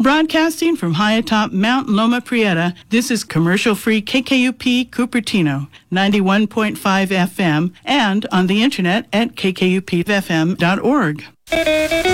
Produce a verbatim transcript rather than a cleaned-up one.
Broadcasting from high atop Mount Loma Prieta, this is commercial-free K K U P Cupertino, ninety-one point five F M, and on the internet at k k u p f m dot org.